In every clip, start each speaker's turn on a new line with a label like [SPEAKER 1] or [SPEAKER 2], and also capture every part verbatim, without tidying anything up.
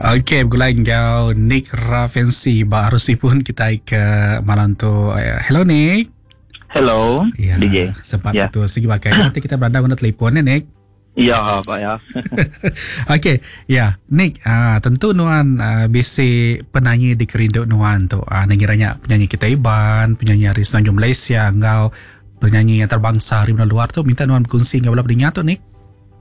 [SPEAKER 1] Okey, bergulang kau Nick Ravensi baru si pun kita ke malam tu. Hello Nick.
[SPEAKER 2] Hello,
[SPEAKER 1] ya,
[SPEAKER 2] D J.
[SPEAKER 1] Sempat
[SPEAKER 2] Ya.
[SPEAKER 1] betul segi pakai. Nanti kita berada guna telefon ya Nick.
[SPEAKER 2] Ya, Pak ya.
[SPEAKER 1] Okey, ya Nick, uh, tentu Nuan uh, bisi penyanyi di Kerindu Nuan tu. Uh, Nangiranya penyanyi kita Iban, penyanyi dari Semenanjung Malaysia, engkau penyanyi antarabangsa dari luar tu, minta Nuan berkongsi engkau belah pedingnya tu Nick.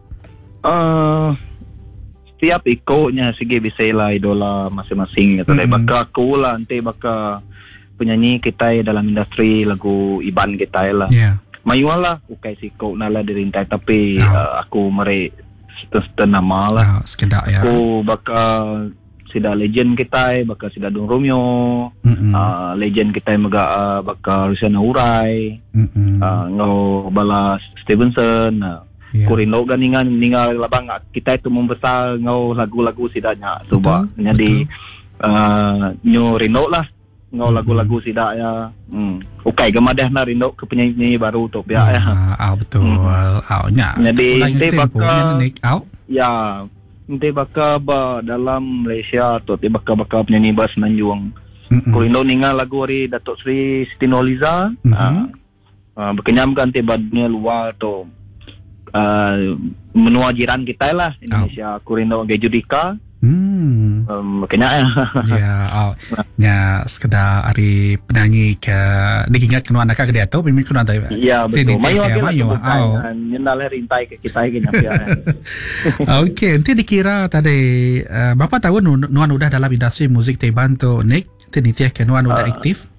[SPEAKER 2] Uh, setiap ikutnya segi bisa lah idola masing-masing gitu.
[SPEAKER 1] Mm-hmm.
[SPEAKER 2] Bakal aku lah nanti bakal penyanyi kita dalam industri lagu Iban kita lah.
[SPEAKER 1] Ya. Yeah.
[SPEAKER 2] Mayu lah, ukai sikau nala dirintai tapi
[SPEAKER 1] Oh.
[SPEAKER 2] uh, aku meri setengah nama lah.
[SPEAKER 1] Oh, sekedar ya.
[SPEAKER 2] Aku bakal sida legend kita, bakal sida Don Romeo,
[SPEAKER 1] Mm-hmm.
[SPEAKER 2] uh, legend kita juga uh, bakal Rusiana Urai,
[SPEAKER 1] Mm-hmm.
[SPEAKER 2] uh, ngau balas Stevenson. Uh,
[SPEAKER 1] Yeah.
[SPEAKER 2] Kurino kan ningan ningal labang kita itu membesar ngau lagu-lagu sidanya coba jadi uh, nyo Rino lah ngau
[SPEAKER 1] Mm-hmm.
[SPEAKER 2] lagu-lagu sidak ya. Hmm. Okey gemadah na Rino ke penyanyi baru tu pihak ya.
[SPEAKER 1] Ah, betul.
[SPEAKER 2] Mm-hmm.
[SPEAKER 1] Ah, nya.
[SPEAKER 2] Jadi dia bakal
[SPEAKER 1] Nick out.
[SPEAKER 2] ya nanti bakal ba dalam Malaysia tu dia bakal bakal penyanyi bahasa Semenanjung.
[SPEAKER 1] Mm-hmm.
[SPEAKER 2] Kurino ningal lagu hari Datuk Seri Siti Nurhaliza.
[SPEAKER 1] Mm-hmm.
[SPEAKER 2] Uh, uh, berkenyam kan tiba dunia luar tu. Uh, menua jiran kita lah Indonesia. Oh. Kurino Gay Judika.
[SPEAKER 1] Hmm.
[SPEAKER 2] Um, makanya ya.
[SPEAKER 1] Ya, oh. Nya sekedar hari penyanyi ke diingat kenuan nak ke dia tu mimpi kenuan tu.
[SPEAKER 2] Ya betul. Mayu
[SPEAKER 1] ya, mayu.
[SPEAKER 2] Oh. Nyendal rintai ke kita ke nyampe.
[SPEAKER 1] Okey, nanti dikira tadi uh, berapa tahun Nuan udah dalam industri musik Taiwan tu Nick? Nanti nitiah ke Nuan udah uh, aktif?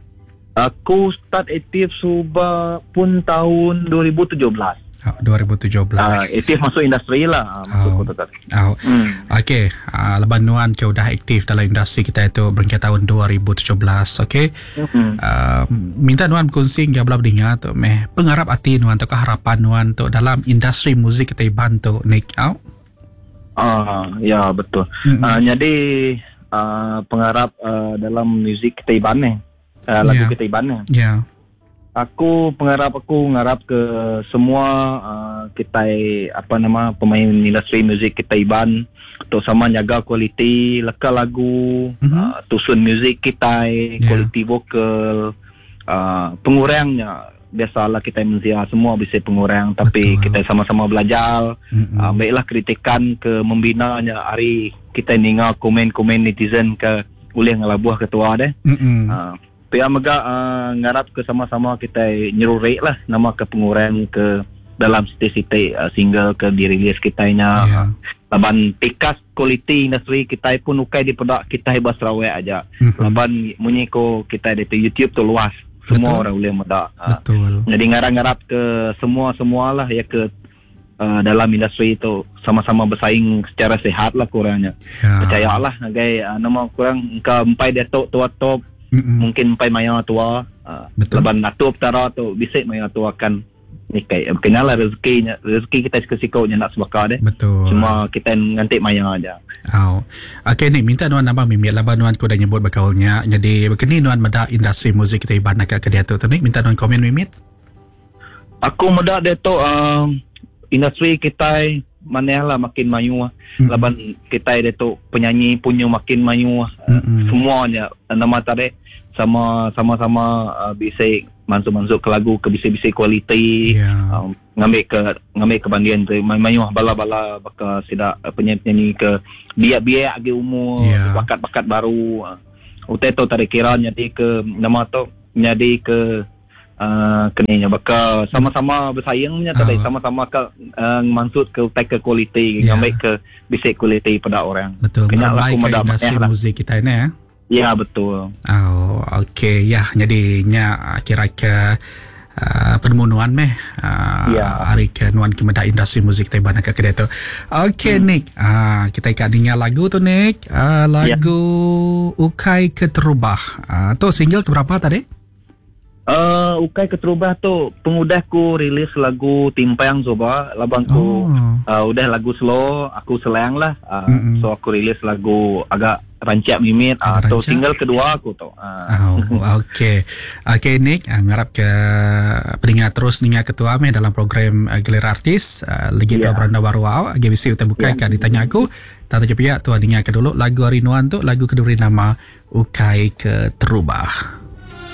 [SPEAKER 2] Aku start aktif sudah pun tahun dua ribu tujuh belas.
[SPEAKER 1] Oh, dua ribu tujuh belas.
[SPEAKER 2] Uh, aktif masuk industri lah.
[SPEAKER 1] Oh.
[SPEAKER 2] Masuk tetap.
[SPEAKER 1] Oh.
[SPEAKER 2] Hmm.
[SPEAKER 1] Okey, uh, leban Nuan ke udah aktif dalam industri kita itu berangkat tahun dua ribu tujuh belas. Okey.
[SPEAKER 2] Mm-hmm.
[SPEAKER 1] Uh, minta Nuan berkongsi hingga belah bedingnya tu meh pengharap hati Nuan tu keharapan Nuan tu dalam industri musik kita bantu Nick out.
[SPEAKER 2] Ah, ya betul.
[SPEAKER 1] Mm-hmm.
[SPEAKER 2] Uh, jadi uh, pengharap uh, dalam muzik kita Iban ni. Uh, lagu
[SPEAKER 1] Yeah.
[SPEAKER 2] kita Iban ni.
[SPEAKER 1] Ya. Yeah.
[SPEAKER 2] Aku pengharap aku ngarap ke semua uh, kita apa nama pemain industri muzik kita Iban untuk sama jaga kualiti leka lagu,
[SPEAKER 1] Mm-hmm.
[SPEAKER 2] uh, tusun muzik kita,
[SPEAKER 1] Yeah.
[SPEAKER 2] kualiti vokal, uh, pengurangnya biasalah kita manusia semua bisa pengurang tapi
[SPEAKER 1] Betul.
[SPEAKER 2] kita sama-sama belajar.
[SPEAKER 1] Mm-hmm.
[SPEAKER 2] Uh, baiklah kritikan ke membinanya hari kita ningal komen-komen netizen ke boleh ngalabuh ketua deh.
[SPEAKER 1] Mm-hmm.
[SPEAKER 2] Uh, Pihak mega uh, ngarap ke sama-sama kita nyerurek lah nama ke pengurangan ke dalam state-state uh, single ke dirilis kitanya.
[SPEAKER 1] Yeah.
[SPEAKER 2] Uh, laban pikas kualiti industri kita pun ukai di pedak kita hebat Sarawak aja.
[SPEAKER 1] Mm-hmm.
[SPEAKER 2] Laban munyiko kita di YouTube tu luas. Semua
[SPEAKER 1] Betul.
[SPEAKER 2] orang boleh medak. Uh,
[SPEAKER 1] Betul.
[SPEAKER 2] jadi ngarap-ngarap ke semua-semualah ya ke uh, dalam industri itu sama-sama bersaing secara sehat lah kurangnya.
[SPEAKER 1] Ya.
[SPEAKER 2] Percayalah gay uh, nama kurang engkau empai datuk tua top
[SPEAKER 1] Mm-mm.
[SPEAKER 2] mungkin empai maya tua uh,
[SPEAKER 1] Betul.
[SPEAKER 2] leban atup tara tu bisik maya tua kan nikai kenalah rezekinya rezeki kita sikau nak sebaka deh.
[SPEAKER 1] Betul.
[SPEAKER 2] Cuma kita ngantik maya aja.
[SPEAKER 1] Oh. Okey ni minta Nuan nama mimik laban Nuan ko dah nyebut bakaulnya. Jadi begini Nuan meda industri musik kita Iban nak ke dia tu tu ni minta Nuan komen mimit.
[SPEAKER 2] Aku muda dia tu uh, industri kita mana lah makin maju.
[SPEAKER 1] Mm-mm.
[SPEAKER 2] Laban kita dia tu penyanyi punya makin maju. Uh,
[SPEAKER 1] Mm-mm.
[SPEAKER 2] semuanya nama tadi sama sama-sama uh, bisa masuk-masuk ke lagu ke bisa-bisa kualiti.
[SPEAKER 1] Ya.
[SPEAKER 2] Um, ngambil ke ngambil kebandian tu mayuh bala-bala bakal sida uh, penyanyi ke biak-biak agi umur
[SPEAKER 1] Yeah.
[SPEAKER 2] bakat-bakat baru uh, utai tu tarik kira jadi ke nama tu jadi ke uh, keninya bakal sama-sama bersaingnya tadi
[SPEAKER 1] Oh.
[SPEAKER 2] sama-sama ke uh, maksud ke utai ke kualiti
[SPEAKER 1] Yeah.
[SPEAKER 2] ngambil ke bisa kualiti pada orang.
[SPEAKER 1] Betul.
[SPEAKER 2] Kena
[SPEAKER 1] Meramai
[SPEAKER 2] laku
[SPEAKER 1] ke
[SPEAKER 2] muda
[SPEAKER 1] industri
[SPEAKER 2] banyak lah.
[SPEAKER 1] musik kita ini ya.
[SPEAKER 2] Ya betul.
[SPEAKER 1] Oh, okey. Ya, jadi nya kira ke uh, penemuan meh uh,
[SPEAKER 2] Ya.
[SPEAKER 1] hari ke Nuan kemeda industri musik Taiwan ke kedai tu. Okey, hmm. Nick. Ah, kita ikat dengar lagu tu Nick. Uh, lagu ya. Ukai Keterubah. Ah, tu single ke berapa tadi?
[SPEAKER 2] Uh, Ukai Keterubah tu pengudahku rilis lagu Timpang coba labangku
[SPEAKER 1] Oh.
[SPEAKER 2] uh, udah lagu slow aku selang lah uh,
[SPEAKER 1] Mm-mm.
[SPEAKER 2] so aku rilis lagu agak rancak mimit
[SPEAKER 1] Ada
[SPEAKER 2] atau
[SPEAKER 1] rancak.
[SPEAKER 2] single kedua aku tu. Ah.
[SPEAKER 1] Oh, okey. Okey Nick, uh, ngarap ke pendengar terus dengar ketua kami dalam program uh, Gelera Artis. Uh, lagi
[SPEAKER 2] Ya.
[SPEAKER 1] tu beranda baru awak, G B C utai bukai
[SPEAKER 2] Ya.
[SPEAKER 1] kan ditanya aku. Tak tahu pihak tu dengar ke dulu lagu Arinuan tu, lagu kedua nama Ukai ke Terubah.